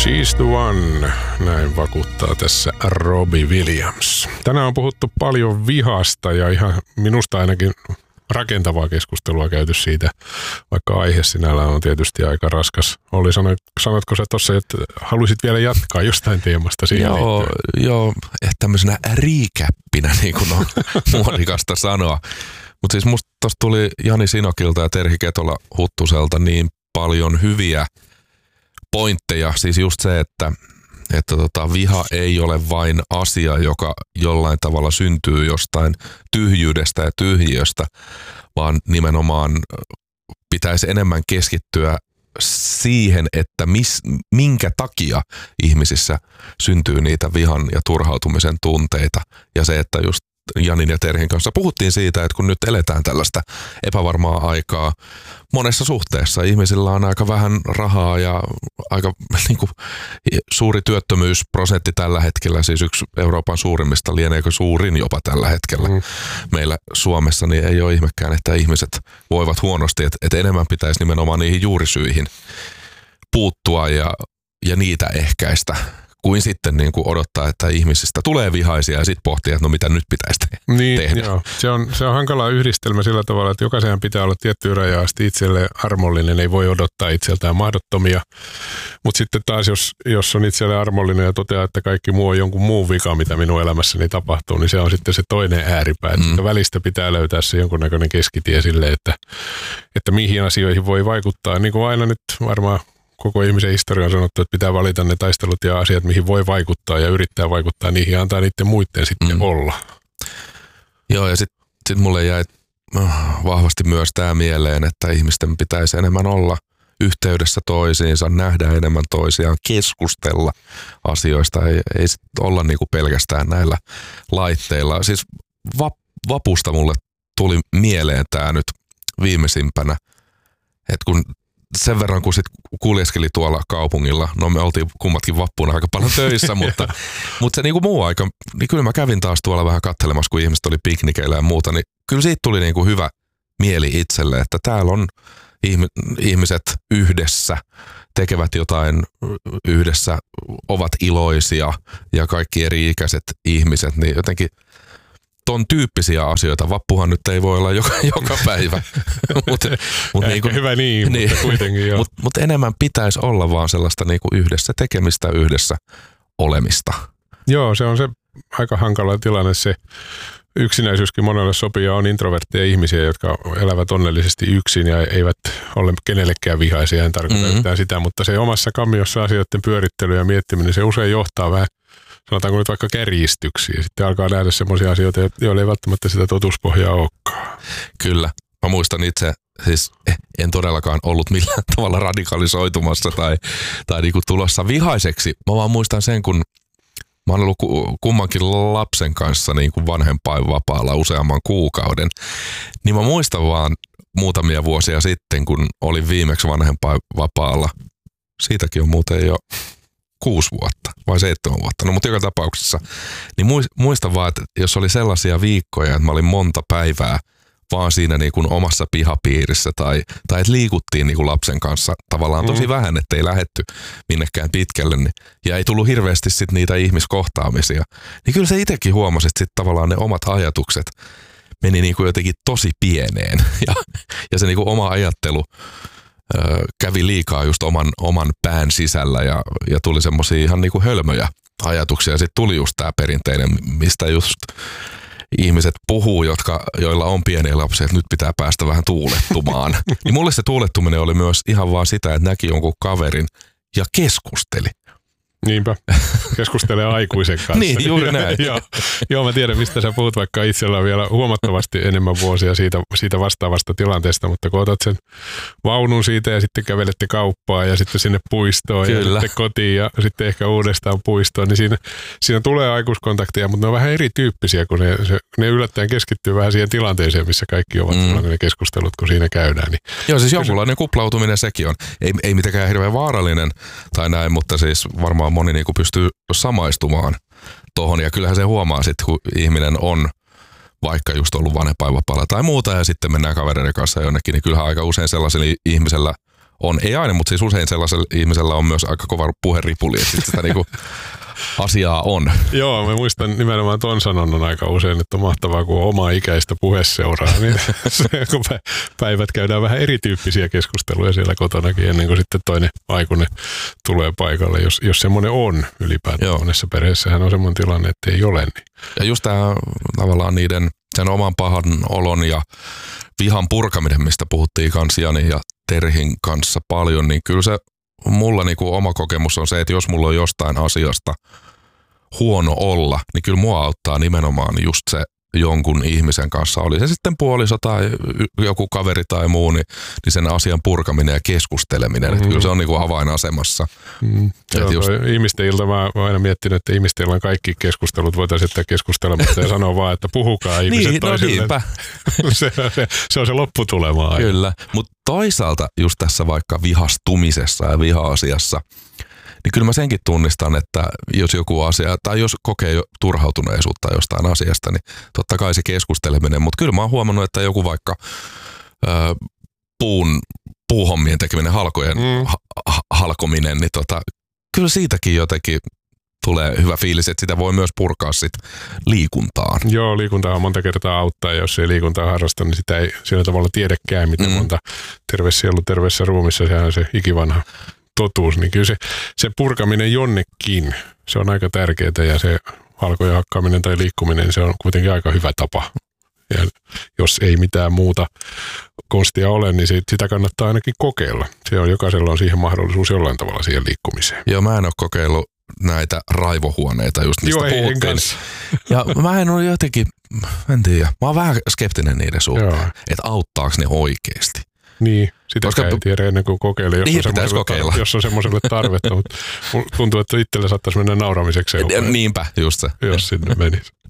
She's the one, näin vakuuttaa tässä Robbie Williams. Tänään on puhuttu paljon vihasta ja ihan minusta ainakin rakentavaa keskustelua käyty siitä, vaikka aihe sinällään on tietysti aika raskas. Olli, sanotko sä tuossa, että haluaisit vielä jatkaa jostain teemasta siihen liittyen? Joo, tämmöisenä riikäppinä, niin kuin on muodikasta sanoa. Mutta siis musta tuossa tuli Jani Sinokilta ja Terhi Ketola-Huttuselta niin paljon hyviä pointteja. Siis just se, että viha ei ole vain asia, joka jollain tavalla syntyy jostain tyhjyydestä ja tyhjiöstä, vaan nimenomaan pitäisi enemmän keskittyä siihen, että minkä takia ihmisissä syntyy niitä vihan ja turhautumisen tunteita. Ja se, että just Janin ja Terhin kanssa puhuttiin siitä, että kun nyt eletään tällaista epävarmaa aikaa monessa suhteessa, ihmisillä on aika vähän rahaa ja aika niin kuin, suuri työttömyysprosentti tällä hetkellä, siis yksi Euroopan suurimmista, lieneekö suurin jopa tällä hetkellä meillä Suomessa, niin ei ole ihmekään, että ihmiset voivat huonosti, että enemmän pitäisi nimenomaan niihin juurisyihin puuttua ja niitä ehkäistä, kuin sitten niin kuin odottaa, että ihmisistä tulee vihaisia ja sitten pohtia, että no mitä nyt pitäisi tehdä. Joo. Se on hankala yhdistelmä sillä tavalla, että jokaisen pitää olla tiettyyn rajaan asti itselleen armollinen, ei voi odottaa itseltään mahdottomia. Mutta sitten taas, jos on itselleen armollinen ja toteaa, että kaikki muu on jonkun muun vika, mitä minun elämässäni tapahtuu, niin se on sitten se toinen ääripää. Että välistä pitää löytää se jonkunnäköinen keskitie sille, että mihin asioihin voi vaikuttaa. Niin kuin aina nyt varmaan koko ihmisen historia on sanottu, että pitää valita ne taistelut ja asiat, mihin voi vaikuttaa ja yrittää vaikuttaa niihin ja antaa niiden muiden sitten olla. Joo, ja sitten mulle jäi vahvasti myös tämä mieleen, että ihmisten pitäisi enemmän olla yhteydessä toisiinsa, nähdä enemmän toisiaan, keskustella asioista, ei sit olla niinku pelkästään näillä laitteilla. Siis vapusta mulle tuli mieleen tämä nyt viimeisimpänä, että kun sen verran, kun sit kuljeskeli tuolla kaupungilla, no me oltiin kummatkin vappuna aika paljon töissä, mutta se niinku muu aika, niin kyllä mä kävin taas tuolla vähän katselemassa, kun ihmiset oli piknikeillä ja muuta, niin kyllä siitä tuli niinku hyvä mieli itselle, että täällä on ihmiset yhdessä, tekevät jotain yhdessä, ovat iloisia ja kaikki eri-ikäiset ihmiset, niin jotenkin ton tyyppisiä asioita. Vappuhan nyt ei voi olla joka päivä. Mut niinku, hyvä niin, mutta kuitenkin joo. Mutta enemmän pitäisi olla vaan sellaista niinku yhdessä tekemistä, yhdessä olemista. Joo, se on se aika hankala tilanne. Se yksinäisyyskin monelle sopii ja on introvertteja ihmisiä, jotka elävät onnellisesti yksin ja eivät ole kenellekään vihaisia. En tarkoita yhtään sitä, mutta se omassa kammiossa asioiden pyörittely ja miettiminen, se usein johtaa vähän, sanotaanko nyt vaikka kärjistyksiä. Sitten alkaa nähdä semmoisia asioita, joilla ei välttämättä sitä totuuspohjaa olekaan. Kyllä. Mä muistan itse, siis en todellakaan ollut millään tavalla radikalisoitumassa tai niinku tulossa vihaiseksi. Mä vaan muistan sen, kun mä oon ollut kummankin lapsen kanssa niin kuin vanhempainvapaalla useamman kuukauden. Niin mä muistan vaan muutamia vuosia sitten, kun olin viimeksi vanhempainvapaalla. Siitäkin on muuten jo 6 vuotta vai 7 vuotta. No mutta joka tapauksessa, niin muistan vaan, että jos oli sellaisia viikkoja, että mä olin monta päivää vaan siinä niin kuin omassa pihapiirissä tai että liikuttiin niin kuin lapsen kanssa tavallaan tosi vähän, ettei lähetty minnekään pitkälle. Ja ei tullut hirveästi sit niitä ihmiskohtaamisia. Niin kyllä se itsekin huomasi, että sit tavallaan ne omat ajatukset meni niin kuin jotenkin tosi pieneen. Ja se niin kuin oma ajattelu kävi liikaa just oman pään sisällä ja tuli semmosia ihan niin kuin hölmöjä ajatuksia. Ja sitten tuli just tää perinteinen, mistä just ihmiset puhuu, joilla on pieniä lapsia, että nyt pitää päästä vähän tuulettumaan. Niin mulle se tuulettuminen oli myös ihan vaan sitä, että näki jonkun kaverin ja keskusteli. Niinpä. Keskustelee aikuisen kanssa. Niin, juuri näin. Joo, mä tiedän, mistä sä puhut, vaikka itsellä on vielä huomattavasti enemmän vuosia siitä vastaavasta tilanteesta, mutta kun otat sen vaunun siitä ja sitten kävelette kauppaan ja sitten sinne puistoon ja sitten kotiin ja sitten ehkä uudestaan puistoon, niin siinä tulee aikuiskontakteja, mutta ne on vähän erityyppisiä, kun ne yllättäen keskittyy vähän siihen tilanteeseen, missä kaikki ovat ne keskustelut, kun siinä käydään. Niin joo, siis jonkunlainen kuplautuminen sekin on. Ei mitenkään hirveän vaarallinen tai näin, mutta siis varmaan moni niinku pystyy samaistumaan tohon. Ja kyllähän se huomaa sitten, kun ihminen on vaikka just ollut vanhempainvapaalla tai muuta ja sitten mennään kavereiden kanssa jonnekin, niin kyllähän aika usein sellaisella ihmisellä on. Ei aina, mutta siis usein sellaisella ihmisellä on myös aika kova puheripuli, että sitä niinku asiaa on. Joo, mä muistan nimenomaan ton sanonnan aika usein, että on mahtavaa, kun on omaa ikäistä puheseuraa, niin se, kun päivät käydään vähän erityyppisiä keskusteluja siellä kotonakin ennen kuin sitten toinen aikuinen tulee paikalle, jos semmoinen on ylipäätään. Joo. Monessa perheessähän on semmoinen tilanne, että ei ole. Niin. Ja just tämä tavallaan sen oman pahan olon ja vihan purkaminen, mistä puhuttiin kans Jani ja Terhin kanssa paljon, niin kyllä se mulla niinku oma kokemus on se, että jos mulla on jostain asiasta huono olla, niin kyllä mua auttaa nimenomaan just se jonkun ihmisen kanssa, oli se sitten puoliso tai joku kaveri tai muu, niin sen asian purkaminen ja keskusteleminen, että kyllä se on niinku avainasemassa. Ihmisten ilta, mä oon aina miettinyt, että ihmisten illan kaikki keskustelut voitaisiin jättää keskustelematta ja sanoa vaan, että puhukaa ihmiset toisille. Se on se lopputulema aina. Kyllä, mutta toisaalta just tässä vaikka vihastumisessa ja viha-asiassa, niin kyllä mä senkin tunnistan, että jos joku asia, tai jos kokee turhautuneisuutta jostain asiasta, niin totta kai se keskusteleminen, mutta kyllä mä oon huomannut, että joku vaikka puuhommien tekeminen, halkojen halkominen, niin kyllä siitäkin jotenkin tulee hyvä fiilis, että sitä voi myös purkaa sit liikuntaan. Joo, liikuntaa monta kertaa auttaa, ja jos ei liikuntaa harrasta, niin sitä ei sillä tavalla tiedäkään, miten monta terve sielu, terveessä ruumissa, sehän on se ikivanha totuus, niin kyllä se purkaminen jonnekin, se on aika tärkeää, ja se halkojen hakkaaminen tai liikkuminen, se on kuitenkin aika hyvä tapa. Ja jos ei mitään muuta konstia ole, niin sitä kannattaa ainakin kokeilla. Se on, jokaisella on siihen mahdollisuus jollain tavalla siihen liikkumiseen. Joo, mä en ole kokeillut näitä raivohuoneita, just mistä puhuttiin. Ja mä en ole jotenkin, en tiedä, mä oon vähän skeptinen niiden suhteen, että auttaako ne oikeasti. Niin, sitä ei tiedä ennen kuin kokeile, jos on semmoiselle tarvetta, mutta tuntuu, että itselle saattaisi mennä nauramiseksi. Niinpä, just se. Jos sinne menisi.